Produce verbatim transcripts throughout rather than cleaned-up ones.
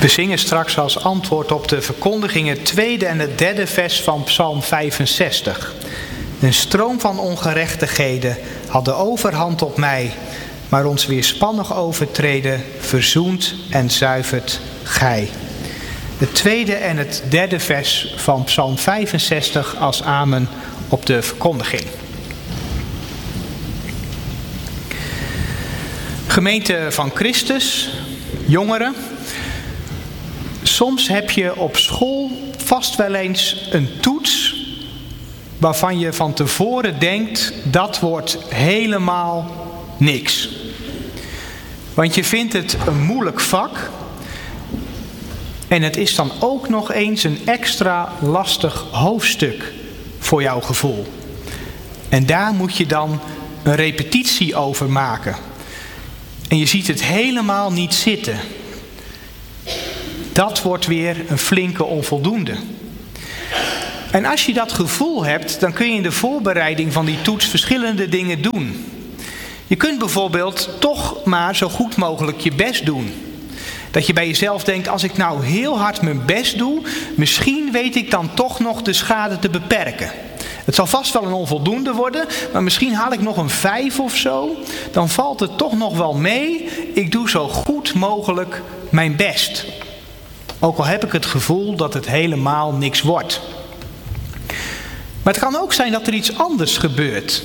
We zingen straks als antwoord op de verkondiging het tweede en het derde vers van Psalm vijfenzestig. Een stroom van ongerechtigheden had de overhand op mij, maar ons weerspannig overtreden verzoent en zuivert gij. Het tweede en het derde vers van Psalm vijfenzestig als amen op de verkondiging. Gemeente van Christus, jongeren. Soms heb je op school vast wel eens een toets waarvan je van tevoren denkt, dat wordt helemaal niks. Want je vindt het een moeilijk vak en het is dan ook nog eens een extra lastig hoofdstuk voor jouw gevoel. En daar moet je dan een repetitie over maken. En je ziet het helemaal niet zitten. Dat wordt weer een flinke onvoldoende. En als je dat gevoel hebt, dan kun je in de voorbereiding van die toets verschillende dingen doen. Je kunt bijvoorbeeld toch maar zo goed mogelijk je best doen. Dat je bij jezelf denkt, als ik nou heel hard mijn best doe, misschien weet ik dan toch nog de schade te beperken. Het zal vast wel een onvoldoende worden, maar misschien haal ik nog een vijf of zo. Dan valt het toch nog wel mee. Ik doe zo goed mogelijk mijn best. Ook al heb ik het gevoel dat het helemaal niks wordt. Maar het kan ook zijn dat er iets anders gebeurt.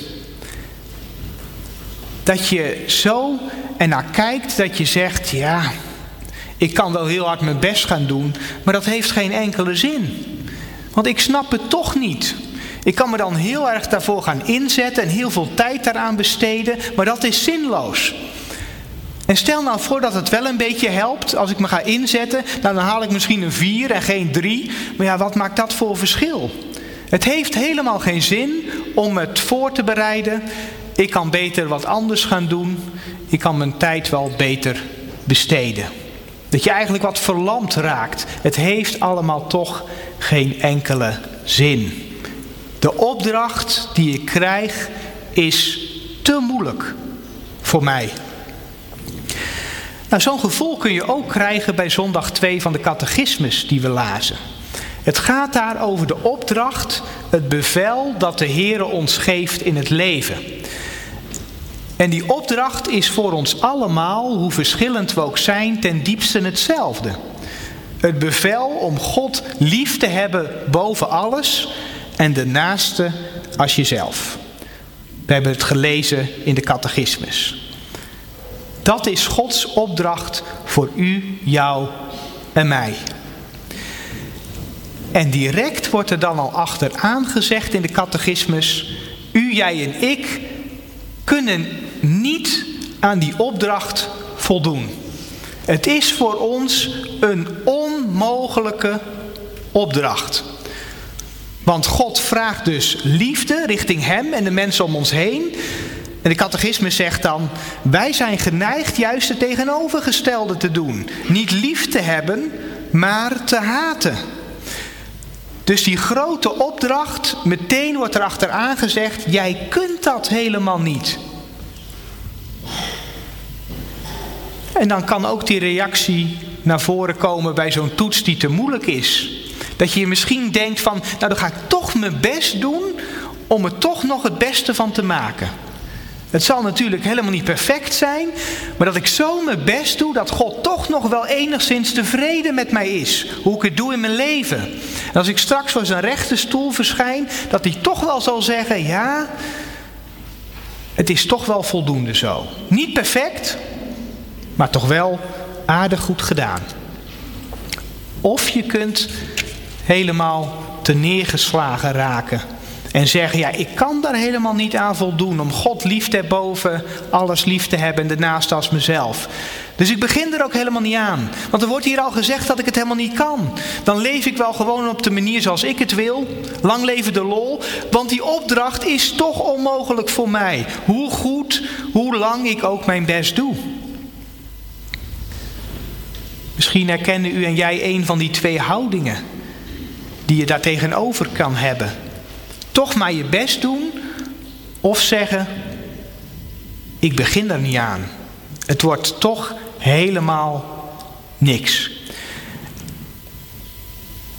Dat je zo ernaar kijkt dat je zegt, ja, ik kan wel heel hard mijn best gaan doen, maar dat heeft geen enkele zin. Want ik snap het toch niet. Ik kan me dan heel erg daarvoor gaan inzetten en heel veel tijd daaraan besteden, maar dat is zinloos. En stel nou voor dat het wel een beetje helpt als ik me ga inzetten, nou dan haal ik misschien een vier en geen drie. Maar ja, wat maakt dat voor verschil? Het heeft helemaal geen zin om het voor te bereiden. Ik kan beter wat anders gaan doen. Ik kan mijn tijd wel beter besteden. Dat je eigenlijk wat verlamd raakt. Het heeft allemaal toch geen enkele zin. De opdracht die ik krijg is te moeilijk voor mij. Nou, zo'n gevoel kun je ook krijgen bij zondag twee van de catechismus die we lazen. Het gaat daar over de opdracht, het bevel dat de Heere ons geeft in het leven. En die opdracht is voor ons allemaal, hoe verschillend we ook zijn, ten diepste hetzelfde. Het bevel om God lief te hebben boven alles en de naaste als jezelf. We hebben het gelezen in de catechismus. Dat is Gods opdracht voor u, jou en mij. En direct wordt er dan al achteraan gezegd in de catechismus, u, jij en ik kunnen niet aan die opdracht voldoen. Het is voor ons een onmogelijke opdracht. Want God vraagt dus liefde richting hem en de mensen om ons heen. En de catechismus zegt dan, wij zijn geneigd juist het tegenovergestelde te doen. Niet lief te hebben, maar te haten. Dus die grote opdracht, meteen wordt er achteraan gezegd, jij kunt dat helemaal niet. En dan kan ook die reactie naar voren komen bij zo'n toets die te moeilijk is. Dat je misschien denkt van, nou dan ga ik toch mijn best doen om er toch nog het beste van te maken. Het zal natuurlijk helemaal niet perfect zijn, maar dat ik zo mijn best doe dat God toch nog wel enigszins tevreden met mij is. Hoe ik het doe in mijn leven. En als ik straks voor zijn rechterstoel verschijn, dat hij toch wel zal zeggen, ja, het is toch wel voldoende zo. Niet perfect, maar toch wel aardig goed gedaan. Of je kunt helemaal te neergeslagen raken. En zeggen, ja, ik kan daar helemaal niet aan voldoen om God lief te hebben boven alles lief te hebben en de naaste als mezelf. Dus ik begin er ook helemaal niet aan. Want er wordt hier al gezegd dat ik het helemaal niet kan. Dan leef ik wel gewoon op de manier zoals ik het wil. Lang leven de lol. Want die opdracht is toch onmogelijk voor mij. Hoe goed, hoe lang ik ook mijn best doe. Misschien herkennen u en jij een van die twee houdingen die je daar tegenover kan hebben. Toch maar je best doen of zeggen, ik begin er niet aan. Het wordt toch helemaal niks.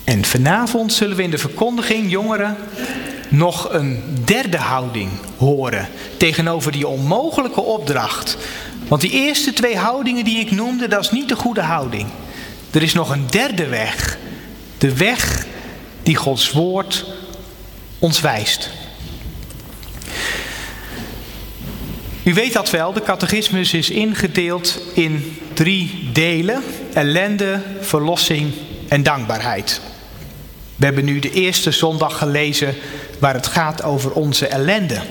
En vanavond zullen we in de verkondiging, jongeren, nog een derde houding horen tegenover die onmogelijke opdracht. Want die eerste twee houdingen die ik noemde, dat is niet de goede houding. Er is nog een derde weg. De weg die Gods woord ons wijst. U weet dat wel, de catechismus is ingedeeld in drie delen: ellende, verlossing en dankbaarheid. We hebben nu de eerste zondag gelezen waar het gaat over onze ellende.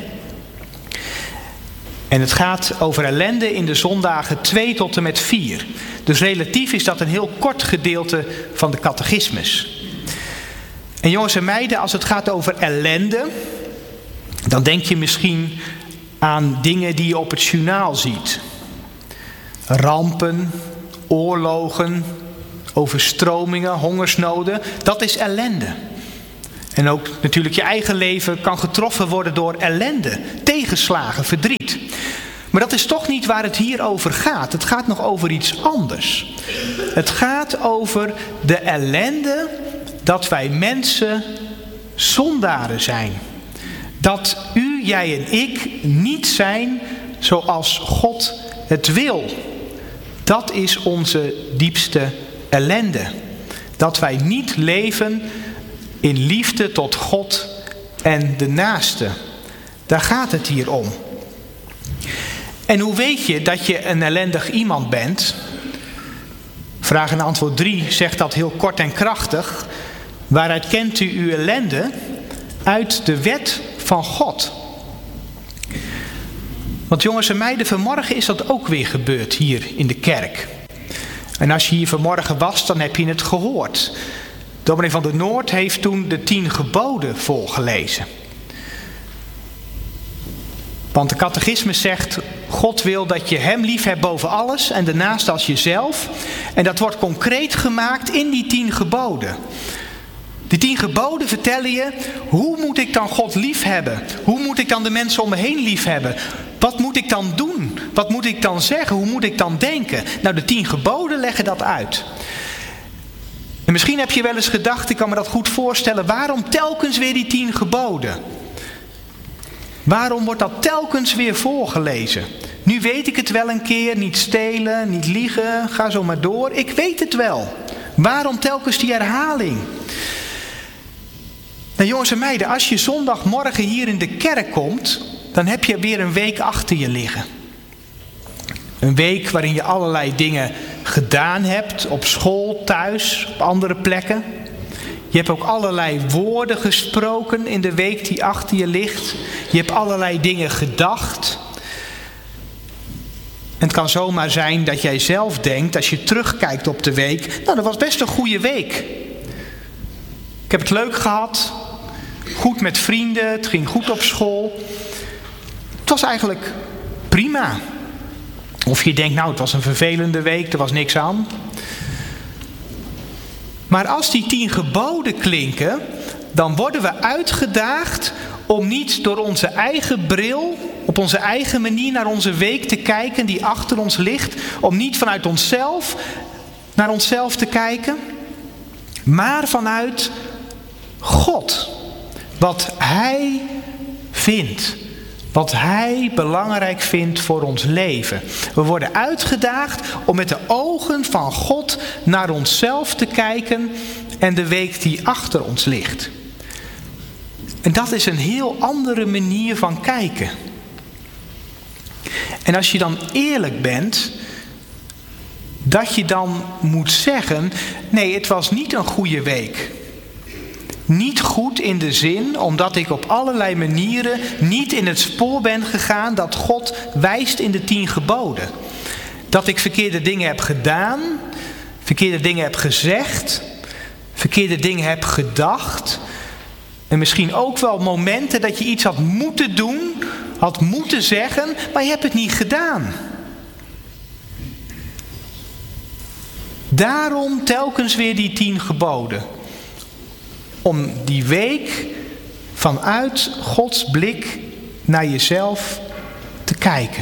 En het gaat over ellende in de zondagen twee tot en met vier. Dus relatief is dat een heel kort gedeelte van de catechismus. En jongens en meiden, als het gaat over ellende, dan denk je misschien aan dingen die je op het journaal ziet. Rampen, oorlogen, overstromingen, hongersnoden, dat is ellende. En ook natuurlijk je eigen leven kan getroffen worden door ellende, tegenslagen, verdriet. Maar dat is toch niet waar het hier over gaat. Het gaat nog over iets anders. Het gaat over de ellende dat wij mensen zondaren zijn. Dat u, jij en ik niet zijn zoals God het wil. Dat is onze diepste ellende. Dat wij niet leven in liefde tot God en de naaste. Daar gaat het hier om. En hoe weet je dat je een ellendig iemand bent? Vraag en antwoord drie zegt dat heel kort en krachtig. Waaruit kent u uw ellende? Uit de wet van God. Want jongens en meiden, vanmorgen is dat ook weer gebeurd hier in de kerk. En als je hier vanmorgen was, dan heb je het gehoord. Dominee van der Noord heeft toen de tien geboden voorgelezen. Want de catechismus zegt, God wil dat je hem lief hebt boven alles en daarnaast als jezelf. En dat wordt concreet gemaakt in die tien geboden. Die tien geboden vertellen je, hoe moet ik dan God lief hebben? Hoe moet ik dan de mensen om me heen lief hebben? Wat moet ik dan doen? Wat moet ik dan zeggen? Hoe moet ik dan denken? Nou, de tien geboden leggen dat uit. En misschien heb je wel eens gedacht, ik kan me dat goed voorstellen, waarom telkens weer die tien geboden? Waarom wordt dat telkens weer voorgelezen? Nu weet ik het wel een keer, niet stelen, niet liegen, ga zo maar door. Ik weet het wel. Waarom telkens die herhaling? Nou jongens en meiden, als je zondagmorgen hier in de kerk komt, dan heb je weer een week achter je liggen. Een week waarin je allerlei dingen gedaan hebt, op school, thuis, op andere plekken. Je hebt ook allerlei woorden gesproken in de week die achter je ligt. Je hebt allerlei dingen gedacht. En het kan zomaar zijn dat jij zelf denkt, als je terugkijkt op de week, nou dat was best een goede week. Ik heb het leuk gehad, goed met vrienden, het ging goed op school. Het was eigenlijk prima. Of je denkt, nou het was een vervelende week, er was niks aan. Maar als die tien geboden klinken, dan worden we uitgedaagd om niet door onze eigen bril, op onze eigen manier naar onze week te kijken die achter ons ligt. Om niet vanuit onszelf naar onszelf te kijken, maar vanuit God. Wat Hij vindt. Wat Hij belangrijk vindt voor ons leven. We worden uitgedaagd om met de ogen van God naar onszelf te kijken en de week die achter ons ligt. En dat is een heel andere manier van kijken. En als je dan eerlijk bent, dat je dan moet zeggen, nee, het was niet een goede week. Niet goed in de zin, omdat ik op allerlei manieren niet in het spoor ben gegaan dat God wijst in de tien geboden. Dat ik verkeerde dingen heb gedaan, verkeerde dingen heb gezegd, verkeerde dingen heb gedacht. En misschien ook wel momenten dat je iets had moeten doen, had moeten zeggen, maar je hebt het niet gedaan. Daarom telkens weer die tien geboden. Om die week vanuit Gods blik naar jezelf te kijken.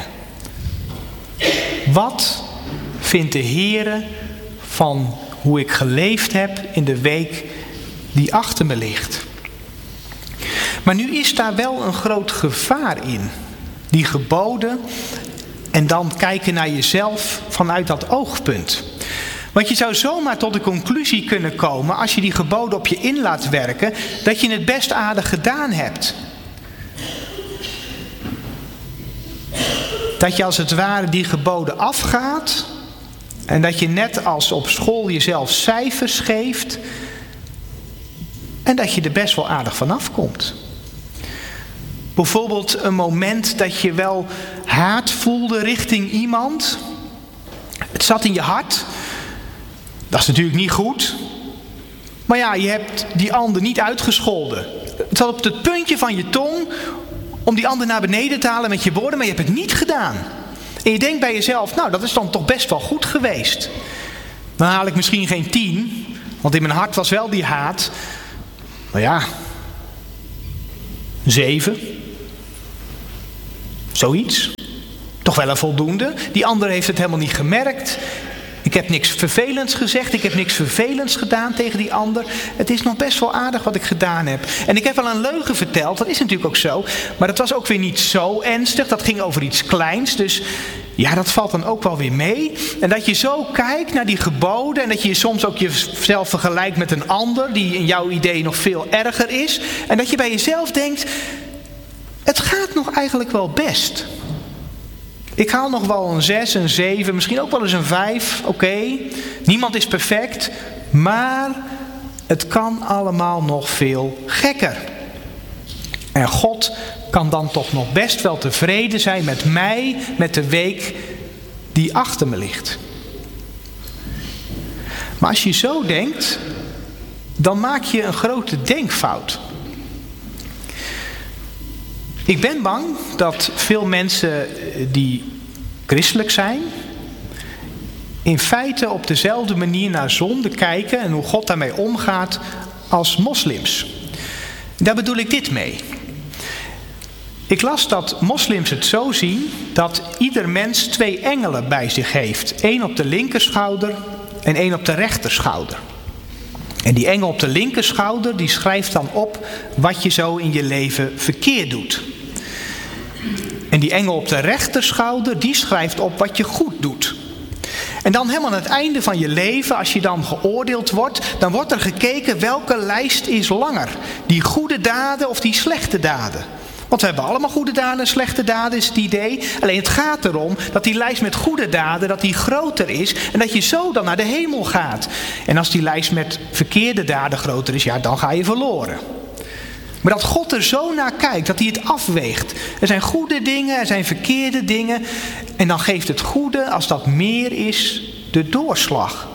Wat vindt de Heere van hoe ik geleefd heb in de week die achter me ligt. Maar nu is daar wel een groot gevaar in. Die geboden en dan kijken naar jezelf vanuit dat oogpunt. Want je zou zomaar tot de conclusie kunnen komen, als je die geboden op je in laat werken, dat je het best aardig gedaan hebt. Dat je als het ware die geboden afgaat en dat je net als op school jezelf cijfers geeft en dat je er best wel aardig vanaf komt. Bijvoorbeeld een moment dat je wel haat voelde richting iemand. Het zat in je hart. Dat is natuurlijk niet goed. Maar ja, je hebt die ander niet uitgescholden. Het zat op het puntje van je tong om die ander naar beneden te halen met je woorden, maar je hebt het niet gedaan. En je denkt bij jezelf, nou dat is dan toch best wel goed geweest. Dan haal ik misschien geen tien, want in mijn hart was wel die haat. Nou ja, zeven. Zoiets. Toch wel een voldoende. Die ander heeft het helemaal niet gemerkt. Ik heb niks vervelends gezegd. Ik heb niks vervelends gedaan tegen die ander. Het is nog best wel aardig wat ik gedaan heb. En ik heb wel een leugen verteld. Dat is natuurlijk ook zo. Maar dat was ook weer niet zo ernstig. Dat ging over iets kleins. Dus ja, dat valt dan ook wel weer mee. En dat je zo kijkt naar die geboden. En dat je soms ook jezelf vergelijkt met een ander. Die in jouw idee nog veel erger is. En dat je bij jezelf denkt, het gaat nog eigenlijk wel best. Ik haal nog wel een zes, een zeven, misschien ook wel eens een vijf. Oké, okay. Niemand is perfect. Maar het kan allemaal nog veel gekker. En God kan dan toch nog best wel tevreden zijn met mij, met de week die achter me ligt. Maar als je zo denkt, dan maak je een grote denkfout. Ik ben bang dat veel mensen die christelijk zijn, in feite op dezelfde manier naar zonde kijken en hoe God daarmee omgaat als moslims. Daar bedoel ik dit mee. Ik las dat moslims het zo zien dat ieder mens twee engelen bij zich heeft. Eén op de linkerschouder en één op de rechterschouder. En die engel op de linkerschouder die schrijft dan op wat je zo in je leven verkeerd doet. En die engel op de rechterschouder die schrijft op wat je goed doet. En dan helemaal aan het einde van je leven, als je dan geoordeeld wordt, dan wordt er gekeken welke lijst is langer. Die goede daden of die slechte daden. Want we hebben allemaal goede daden en slechte daden, is het idee. Alleen het gaat erom dat die lijst met goede daden, dat die groter is. En dat je zo dan naar de hemel gaat. En als die lijst met verkeerde daden groter is, ja, dan ga je verloren. Maar dat God er zo naar kijkt, dat hij het afweegt. Er zijn goede dingen, er zijn verkeerde dingen. En dan geeft het goede, als dat meer is, de doorslag.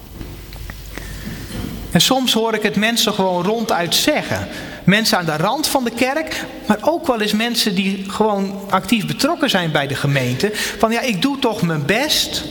En soms hoor ik het mensen gewoon ronduit zeggen. Mensen aan de rand van de kerk, maar ook wel eens mensen die gewoon actief betrokken zijn bij de gemeente. Van ja, ik doe toch mijn best.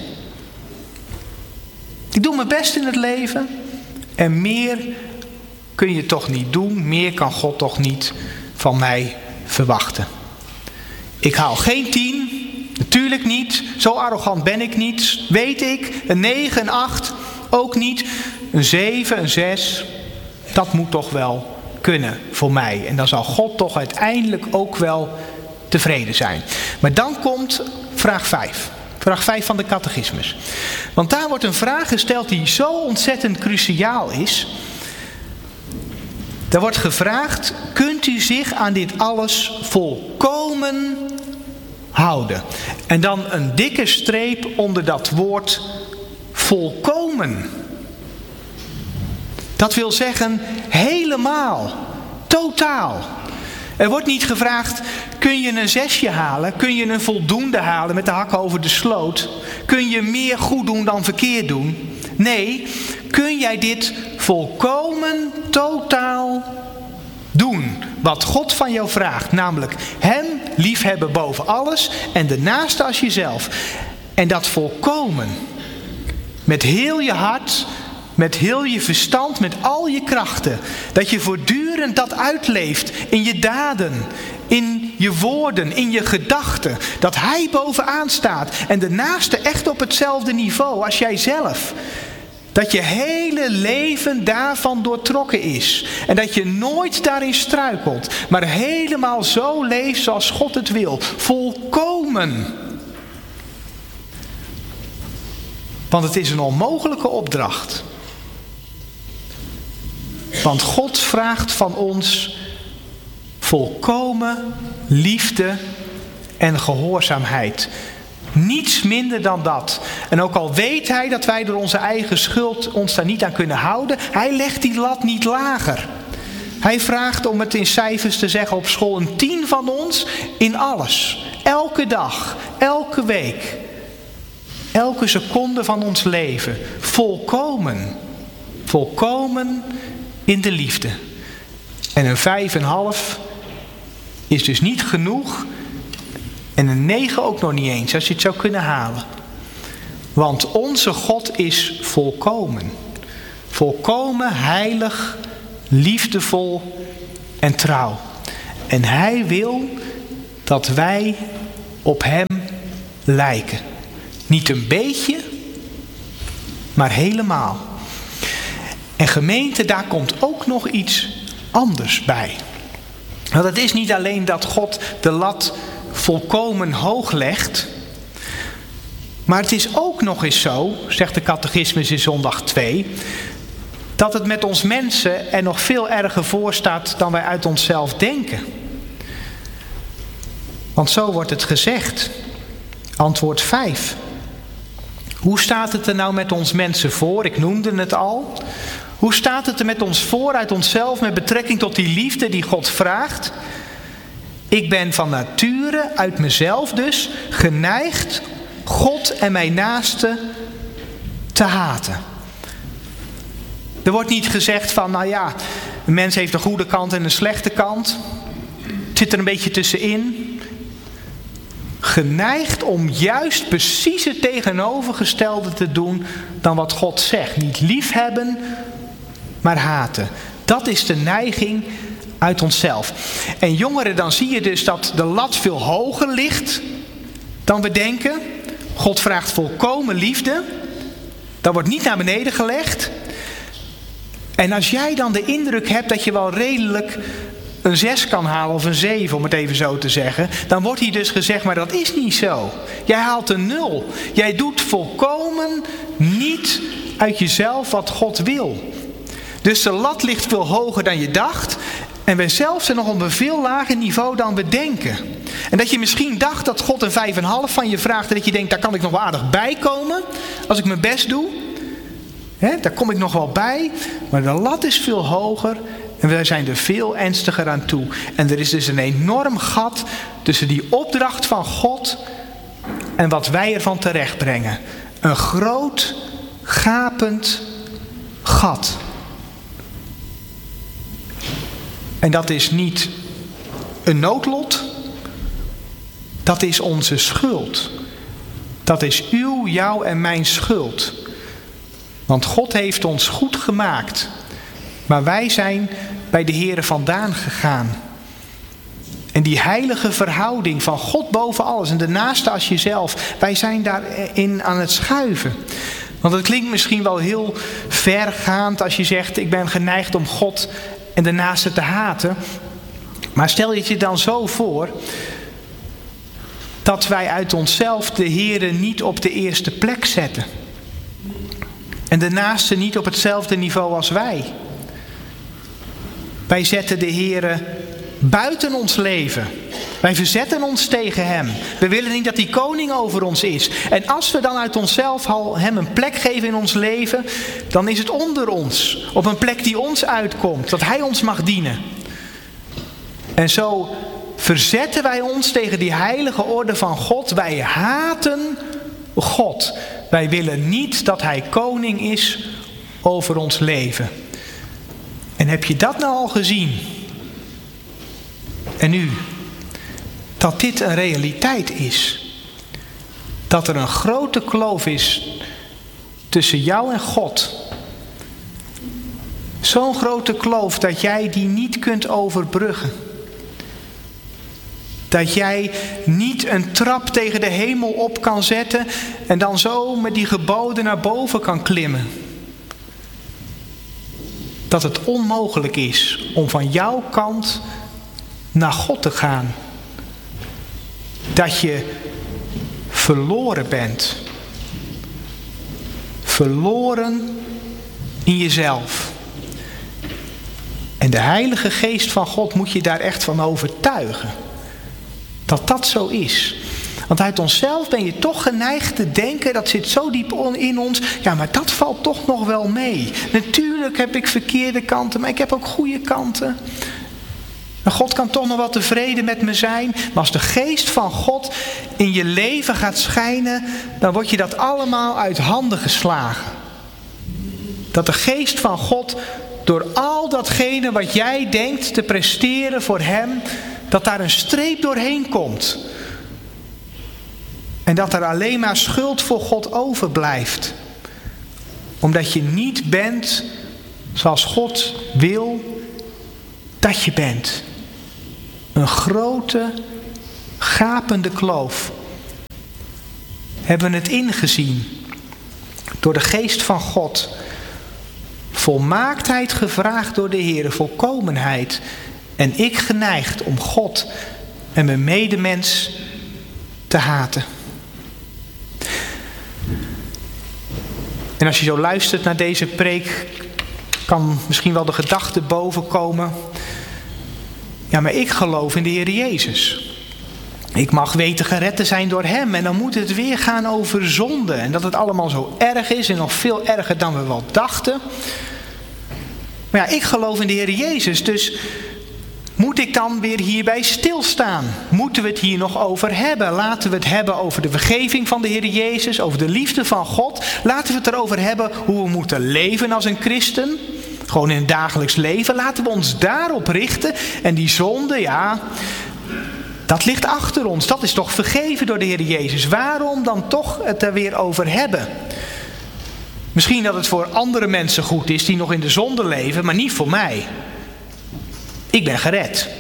Ik doe mijn best in het leven. En meer kun je toch niet doen. Meer kan God toch niet van mij verwachten. Ik haal geen tien. Natuurlijk niet. Zo arrogant ben ik niet. Weet ik. Een negen, een acht. Ook niet. Een zeven, een zes. Dat moet toch wel kunnen voor mij. En dan zal God toch uiteindelijk ook wel tevreden zijn. Maar dan komt vraag vijf. Vraag vijf van de catechismus. Want daar wordt een vraag gesteld die zo ontzettend cruciaal is. Daar wordt gevraagd, kunt u zich aan dit alles volkomen houden? En dan een dikke streep onder dat woord volkomen. Dat wil zeggen helemaal, totaal. Er wordt niet gevraagd, kun je een zesje halen? Kun je een voldoende halen met de hakken over de sloot? Kun je meer goed doen dan verkeerd doen? Nee, kun jij dit volkomen, totaal doen? Wat God van jou vraagt, namelijk hem liefhebben boven alles en de naaste als jezelf. En dat volkomen, met heel je hart, met heel je verstand, met al je krachten. Dat je voortdurend dat uitleeft in je daden, in je woorden, in je gedachten. Dat hij bovenaan staat en de naaste echt op hetzelfde niveau als jijzelf. Dat je hele leven daarvan doortrokken is. En dat je nooit daarin struikelt. Maar helemaal zo leeft zoals God het wil. Volkomen. Want het is een onmogelijke opdracht. Want God vraagt van ons volkomen liefde en gehoorzaamheid. Niets minder dan dat. En ook al weet hij dat wij door onze eigen schuld ons daar niet aan kunnen houden, hij legt die lat niet lager. Hij vraagt, om het in cijfers te zeggen op school, een tien van ons in alles. Elke dag, elke week, elke seconde van ons leven. Volkomen. Volkomen in de liefde. En een vijf en half is dus niet genoeg. En een negen ook nog niet eens, als je het zou kunnen halen. Want onze God is volkomen. Volkomen, heilig, liefdevol en trouw. En hij wil dat wij op hem lijken. Niet een beetje, maar helemaal. En gemeente, daar komt ook nog iets anders bij. Want het is niet alleen dat God de lat volkomen hoog legt. Maar het is ook nog eens zo, zegt de catechismus in zondag twee... dat het met ons mensen er nog veel erger voor staat dan wij uit onszelf denken. Want zo wordt het gezegd. Antwoord vijf. Hoe staat het er nou met ons mensen voor? Ik noemde het al. Hoe staat het er met ons voor uit onszelf met betrekking tot die liefde die God vraagt? Ik ben van nature, uit mezelf dus, geneigd God en mijn naaste te haten. Er wordt niet gezegd van, nou ja, een mens heeft een goede kant en een slechte kant. Het zit er een beetje tussenin. Geneigd om juist precies het tegenovergestelde te doen dan wat God zegt. Niet liefhebben, maar haten. Dat is de neiging uit onszelf. En jongeren, dan zie je dus dat de lat veel hoger ligt dan we denken. God vraagt volkomen liefde. Dat wordt niet naar beneden gelegd. En als jij dan de indruk hebt dat je wel redelijk een zes kan halen of een zeven, om het even zo te zeggen, dan wordt hier dus gezegd, maar dat is niet zo. Jij haalt een nul. Jij doet volkomen niet uit jezelf wat God wil. Dus de lat ligt veel hoger dan je dacht. En wij zelf zijn nog op een veel lager niveau dan we denken. En dat je misschien dacht dat God een vijf komma vijf van je vraagt. En dat je denkt, daar kan ik nog wel aardig bij komen. Als ik mijn best doe. He, daar kom ik nog wel bij. Maar de lat is veel hoger. En wij zijn er veel ernstiger aan toe. En er is dus een enorm gat tussen die opdracht van God en wat wij ervan terechtbrengen. Een groot, gapend gat. En dat is niet een noodlot. Dat is onze schuld. Dat is uw, jouw en mijn schuld. Want God heeft ons goed gemaakt. Maar wij zijn bij de Heere vandaan gegaan. En die heilige verhouding van God boven alles en de naaste als jezelf. Wij zijn daarin aan het schuiven. Want het klinkt misschien wel heel vergaand als je zegt, ik ben geneigd om God en de naaste te haten. Maar stel je het je dan zo voor dat wij uit onszelf de Heere niet op de eerste plek zetten. En de naaste niet op hetzelfde niveau als wij. Wij zetten de Heere buiten ons leven. Wij verzetten ons tegen hem. We willen niet dat die koning over ons is. En als we dan uit onszelf al hem een plek geven in ons leven, dan is het onder ons. Op een plek die ons uitkomt. Dat hij ons mag dienen. En zo verzetten wij ons tegen die heilige orde van God. Wij haten God. Wij willen niet dat hij koning is over ons leven. En heb je dat nou al gezien? En nu? Dat dit een realiteit is. Dat er een grote kloof is tussen jou en God. Zo'n grote kloof dat jij die niet kunt overbruggen. Dat jij niet een trap tegen de hemel op kan zetten en dan zo met die geboden naar boven kan klimmen. dat het onmogelijk is om van jouw kant naar God te gaan. Dat je verloren bent. Verloren in jezelf. En de Heilige Geest van God moet je daar echt van overtuigen. Dat dat zo is. Want uit onszelf ben je toch geneigd te denken, dat zit zo diep in ons, ja, maar dat valt toch nog wel mee. Natuurlijk heb ik verkeerde kanten, maar ik heb ook goede kanten. En God kan toch nog wel tevreden met me zijn. Maar als de Geest van God in je leven gaat schijnen, dan wordt je dat allemaal uit handen geslagen. Dat de Geest van God door al datgene wat jij denkt te presteren voor Hem, dat daar een streep doorheen komt. En dat er alleen maar schuld voor God overblijft. Omdat je niet bent zoals God wil dat je bent. Een grote, gapende kloof. Hebben we het ingezien. Door de Geest van God. Volmaaktheid gevraagd door de Heer. Volkomenheid. En ik geneigd om God en mijn medemens te haten. En als je zo luistert naar deze preek, kan misschien wel de gedachte bovenkomen. Ja, maar ik geloof in de Heer Jezus. Ik mag weten gered te zijn door Hem. En dan moet het weer gaan over zonde. En dat het allemaal zo erg is en nog veel erger dan we wel dachten. Maar ja, ik geloof in de Heer Jezus, dus moet ik dan weer hierbij stilstaan? Moeten we het hier nog over hebben? Laten we het hebben over de vergeving van de Heer Jezus, over de liefde van God. Laten we het erover hebben hoe we moeten leven als een christen. Gewoon in het dagelijks leven. Laten we ons daarop richten. En die zonde, ja, dat ligt achter ons. Dat is toch vergeven door de Heer Jezus. Waarom dan toch het er weer over hebben? Misschien dat het voor andere mensen goed is die nog in de zonde leven, maar niet voor mij. Ik ben gered.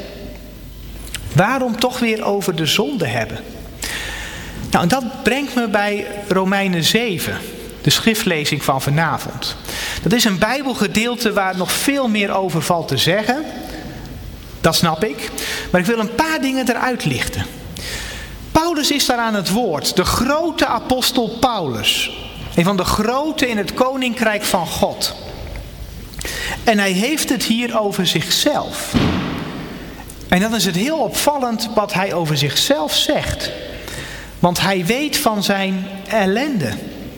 Waarom toch weer over de zonde hebben? Nou, en dat brengt me bij Romeinen zeven. De schriftlezing van vanavond. Dat is een Bijbelgedeelte waar nog veel meer over valt te zeggen. Dat snap ik. Maar ik wil een paar dingen eruit lichten. Paulus is daar aan het woord. De grote apostel Paulus. Een van de grote in het koninkrijk van God. En hij heeft het hier over zichzelf. En dan is het heel opvallend wat hij over zichzelf zegt. Want hij weet van zijn ellende.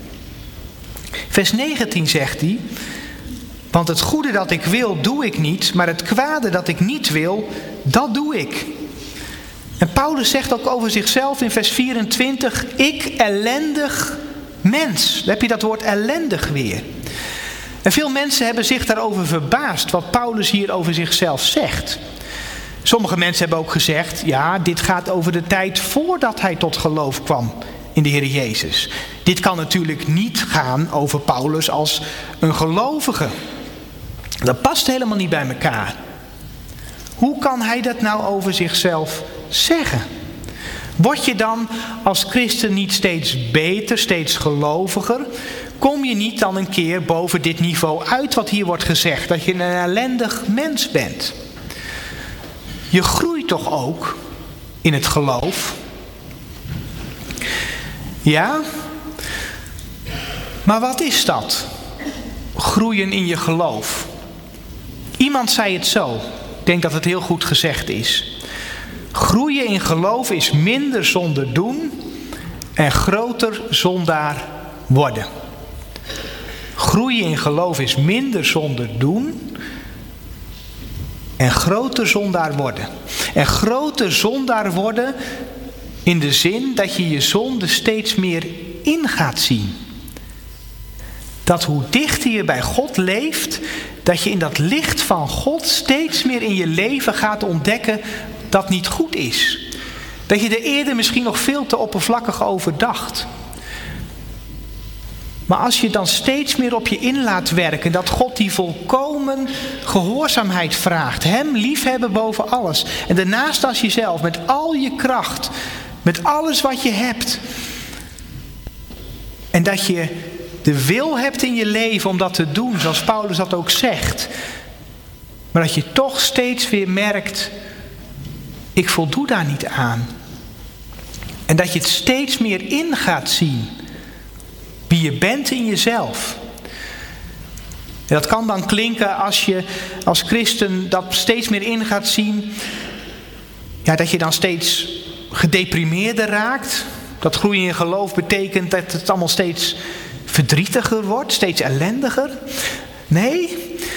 Vers negentien zegt hij. Want het goede dat ik wil, doe ik niet. Maar het kwade dat ik niet wil, dat doe ik. En Paulus zegt ook over zichzelf in vers vierentwintig. Ik ellendig mens. Dan heb je dat woord ellendig weer. En veel mensen hebben zich daarover verbaasd wat Paulus hier over zichzelf zegt. Sommige mensen hebben ook gezegd, ja, dit gaat over de tijd voordat hij tot geloof kwam in de Heer Jezus. Dit kan natuurlijk niet gaan over Paulus als een gelovige. Dat past helemaal niet bij elkaar. Hoe kan hij dat nou over zichzelf zeggen? Word je dan als christen niet steeds beter, steeds geloviger? Kom je niet dan een keer boven dit niveau uit wat hier wordt gezegd? Dat je een ellendig mens bent. Je groeit toch ook in het geloof? Ja? Maar wat is dat? Groeien in je geloof. Iemand zei het zo. Ik denk dat het heel goed gezegd is. Groeien in geloof is minder zonde doen en groter zondaar worden. Groeien in geloof is minder zonde doen en groter zondaar worden. En groter zondaar worden in de zin dat je je zonde steeds meer in gaat zien. Dat hoe dichter je bij God leeft, dat je in dat licht van God steeds meer in je leven gaat ontdekken dat niet goed is. Dat je er eerder misschien nog veel te oppervlakkig over dacht. Maar als je dan steeds meer op je in laat werken, dat God die volkomen gehoorzaamheid vraagt. Hem liefhebben boven alles. En daarnaast als jezelf, met al je kracht, met alles wat je hebt. En dat je de wil hebt in je leven om dat te doen, zoals Paulus dat ook zegt. Maar dat je toch steeds weer merkt, ik voldoe daar niet aan. En dat je het steeds meer in gaat zien. Wie je bent in jezelf. En dat kan dan klinken als je als christen dat steeds meer in gaat zien. Ja, dat je dan steeds gedeprimeerder raakt. Dat groeien in geloof betekent dat het allemaal steeds verdrietiger wordt. Steeds ellendiger. Nee.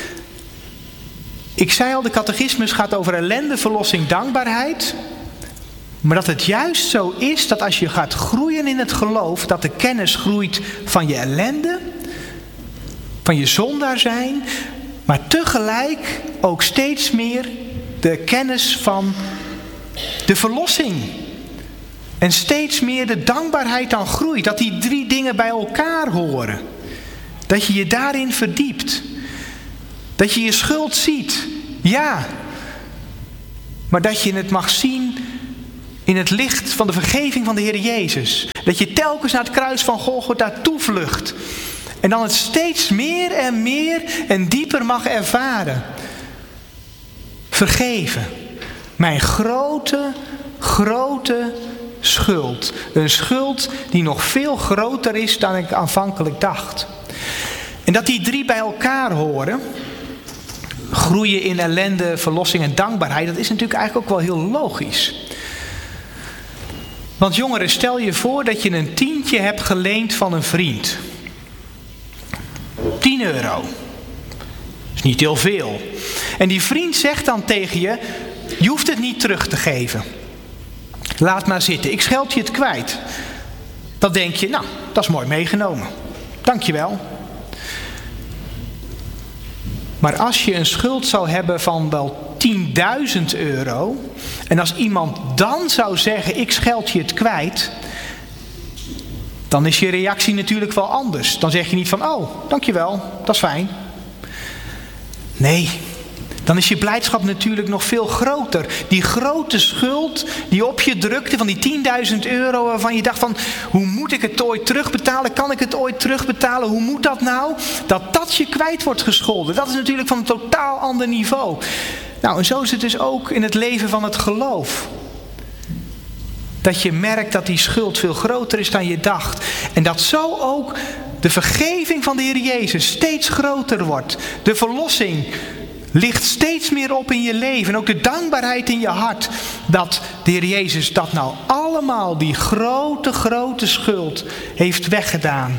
Ik zei al, de catechismus gaat over ellende, verlossing, dankbaarheid. Maar dat het juist zo is dat als je gaat groeien in het geloof, dat de kennis groeit van je ellende, van je zondaar zijn, maar tegelijk ook steeds meer de kennis van de verlossing. En steeds meer de dankbaarheid dan groeit. Dat die drie dingen bij elkaar horen. Dat je je daarin verdiept. Dat je je schuld ziet. Ja. Maar dat je het mag zien in het licht van de vergeving van de Heer Jezus. Dat je telkens naar het kruis van Golgotha toevlucht. En dan het steeds meer en meer en dieper mag ervaren. Vergeven. Mijn grote, grote schuld. Een schuld die nog veel groter is dan ik aanvankelijk dacht. En dat die drie bij elkaar horen. Groeien in ellende, verlossing en dankbaarheid. Dat is natuurlijk eigenlijk ook wel heel logisch. Want jongeren, stel je voor dat je een tientje hebt geleend van een vriend. tien euro. Dat is niet heel veel. En die vriend zegt dan tegen je, je hoeft het niet terug te geven. Laat maar zitten, ik scheld je het kwijt. Dan denk je, nou, dat is mooi meegenomen. Dankjewel. Maar als je een schuld zou hebben van wel tienduizend euro... en als iemand dan zou zeggen, ik scheld je het kwijt... dan is je reactie natuurlijk wel anders. Dan zeg je niet van, oh, dankjewel, dat is fijn. Nee, dan is je blijdschap natuurlijk nog veel groter. Die grote schuld die op je drukte van die tienduizend euro... waarvan je dacht van, hoe moet ik het ooit terugbetalen? Kan ik het ooit terugbetalen? Hoe moet dat nou? Dat dat je kwijt wordt gescholden. Dat is natuurlijk van een totaal ander niveau. Nou, en zo is het dus ook in het leven van het geloof. Dat je merkt dat die schuld veel groter is dan je dacht. En dat zo ook de vergeving van de Heer Jezus steeds groter wordt. De verlossing ligt steeds meer op in je leven. En ook de dankbaarheid in je hart. Dat de Heer Jezus dat nou allemaal, die grote, grote schuld, heeft weggedaan.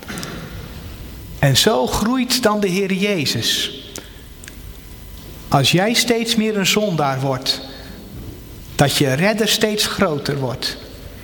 En zo groeit dan de Heer Jezus. Als jij steeds meer een zondaar wordt, dat je redder steeds groter wordt.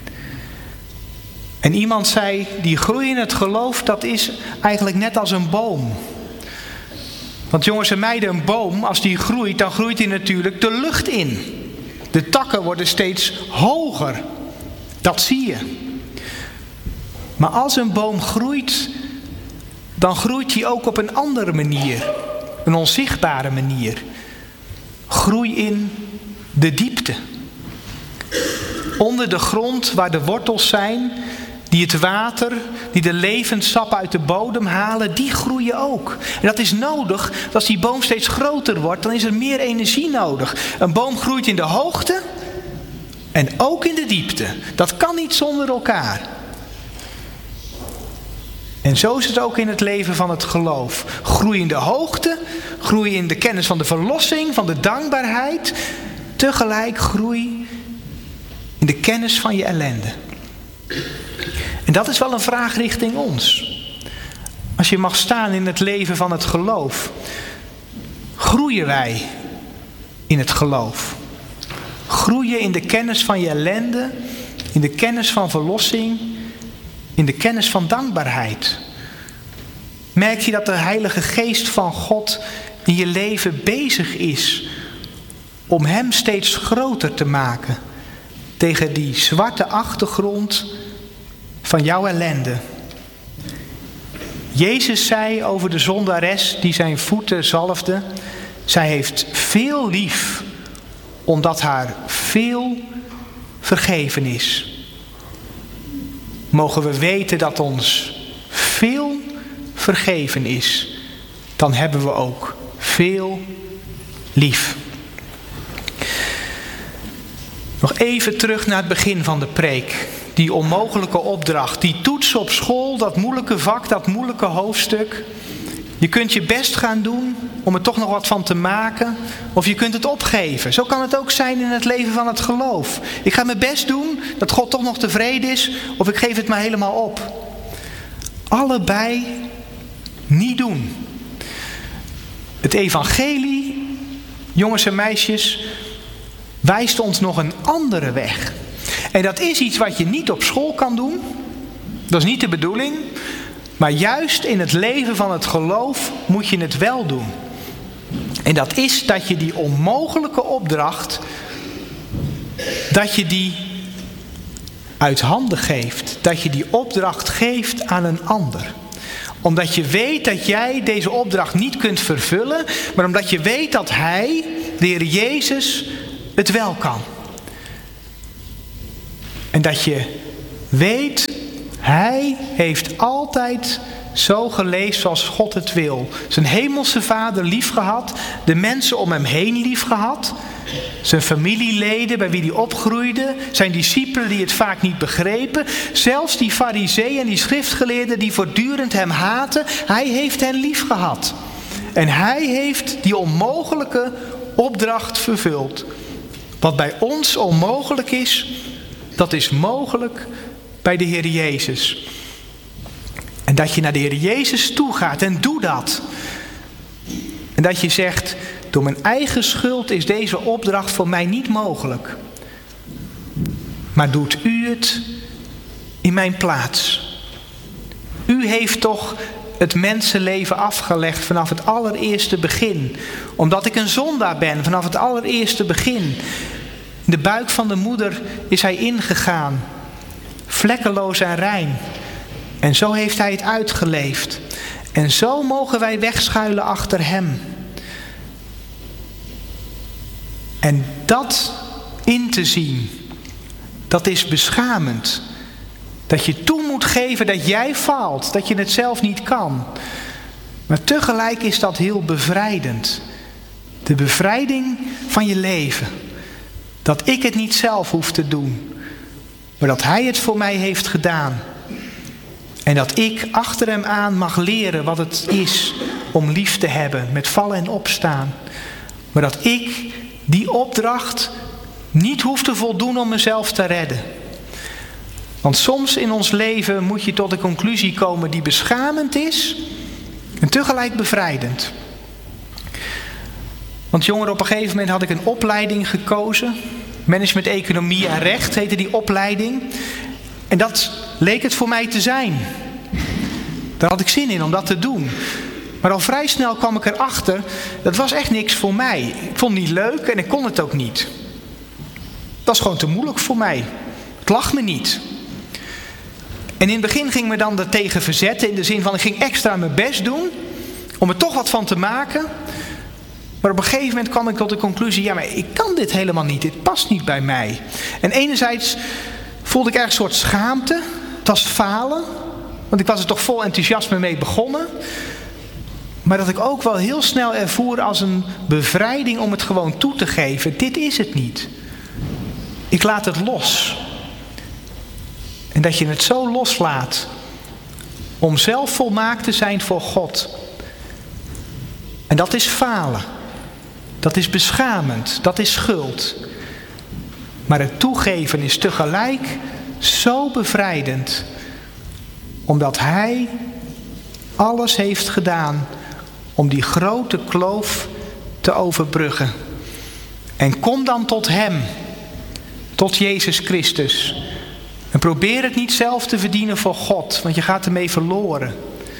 En iemand zei, die groei in het geloof, dat is eigenlijk net als een boom. Want jongens en meiden, een boom, als die groeit, dan groeit die natuurlijk de lucht in. De takken worden steeds hoger. Dat zie je. Maar als een boom groeit, dan groeit die ook op een andere manier. Een onzichtbare manier. Groei in de diepte. Onder de grond waar de wortels zijn, die het water, die de levenssap uit de bodem halen, die groeien ook. En dat is nodig, als die boom steeds groter wordt, dan is er meer energie nodig. Een boom groeit in de hoogte en ook in de diepte. Dat kan niet zonder elkaar. En zo is het ook in het leven van het geloof. Groei in de hoogte, groei in de kennis van de verlossing, van de dankbaarheid. Tegelijk groei in de kennis van je ellende. En dat is wel een vraag richting ons. Als je mag staan in het leven van het geloof. Groeien wij in het geloof? Groeien in de kennis van je ellende, in de kennis van verlossing, in de kennis van dankbaarheid? Merk je dat de Heilige Geest van God in je leven bezig is om hem steeds groter te maken tegen die zwarte achtergrond van jouw ellende? Jezus zei over de zondares die zijn voeten zalfde, zij heeft veel lief, omdat haar veel vergeven is. Mogen we weten dat ons veel vergeven is, dan hebben we ook veel lief. Nog even terug naar het begin van de preek. Die onmogelijke opdracht, die toets op school, dat moeilijke vak, dat moeilijke hoofdstuk. Je kunt je best gaan doen om er toch nog wat van te maken. Of je kunt het opgeven. Zo kan het ook zijn in het leven van het geloof. Ik ga mijn best doen dat God toch nog tevreden is. Of ik geef het maar helemaal op. Allebei niet doen. Het evangelie, jongens en meisjes, wijst ons nog een andere weg. En dat is iets wat je niet op school kan doen. Dat is niet de bedoeling. Maar juist in het leven van het geloof moet je het wel doen. En dat is dat je die onmogelijke opdracht, dat je die uit handen geeft. Dat je die opdracht geeft aan een ander. Omdat je weet dat jij deze opdracht niet kunt vervullen, maar omdat je weet dat Hij, de Heer Jezus, het wel kan. En dat je weet, Hij heeft altijd zo geleefd zoals God het wil. Zijn hemelse Vader lief gehad, de mensen om hem heen lief gehad, zijn familieleden bij wie hij opgroeide, zijn discipelen die het vaak niet begrepen, zelfs die farizeeën en die schriftgeleerden die voortdurend hem haten, hij heeft hen lief gehad. En hij heeft die onmogelijke opdracht vervuld. Wat bij ons onmogelijk is, dat is mogelijk bij de Heer Jezus. En dat je naar de Heer Jezus toe gaat en doe dat. En dat je zegt, door mijn eigen schuld is deze opdracht voor mij niet mogelijk. Maar doet u het in mijn plaats. U heeft toch het mensenleven afgelegd vanaf het allereerste begin. Omdat ik een zondaar ben vanaf het allereerste begin. In de buik van de moeder is hij ingegaan. Vlekkeloos en rein. En zo heeft hij het uitgeleefd. En zo mogen wij wegschuilen achter hem. En dat in te zien, dat is beschamend. Dat je toe moet geven dat jij faalt, dat je het zelf niet kan. Maar tegelijk is dat heel bevrijdend. De bevrijding van je leven. Dat ik het niet zelf hoef te doen, maar dat hij het voor mij heeft gedaan. En dat ik achter hem aan mag leren wat het is om lief te hebben, met vallen en opstaan. Maar dat ik die opdracht niet hoef te voldoen om mezelf te redden. Want soms in ons leven moet je tot de conclusie komen die beschamend is en tegelijk bevrijdend. Want jongeren, op een gegeven moment had ik een opleiding gekozen. Management Economie en Recht heette die opleiding. En dat leek het voor mij te zijn. Daar had ik zin in om dat te doen. Maar al vrij snel kwam ik erachter, dat was echt niks voor mij. Ik vond het niet leuk en ik kon het ook niet. Dat was gewoon te moeilijk voor mij. Het lag me niet. En in het begin ging me dan er tegen verzetten. In de zin van, ik ging extra mijn best doen. Om er toch wat van te maken. Maar op een gegeven moment kwam ik tot de conclusie, ja, maar ik kan dit helemaal niet. Dit past niet bij mij. En enerzijds voelde ik erg een soort schaamte. Het was falen. Want ik was er toch vol enthousiasme mee begonnen. Maar dat ik ook wel heel snel ervoer als een bevrijding om het gewoon toe te geven. Dit is het niet. Ik laat het los. En dat je het zo loslaat. Om zelf volmaakt te zijn voor God. En dat is falen. Dat is beschamend. Dat is schuld. Maar het toegeven is tegelijk zo bevrijdend. Omdat hij alles heeft gedaan om die grote kloof te overbruggen. En kom dan tot hem. Tot Jezus Christus. En probeer het niet zelf te verdienen voor God. Want je gaat ermee verloren.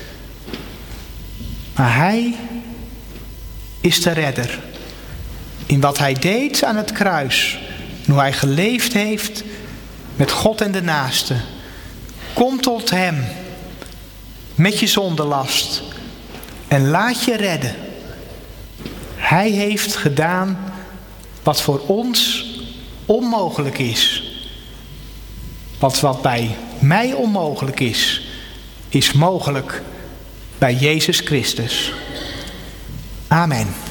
Maar hij is de redder. In wat hij deed aan het kruis. En hoe hij geleefd heeft met God en de naaste. Kom tot hem. Met je zondelast. En laat je redden. Hij heeft gedaan wat voor ons onmogelijk is. Want wat bij mij onmogelijk is, is mogelijk bij Jezus Christus. Amen.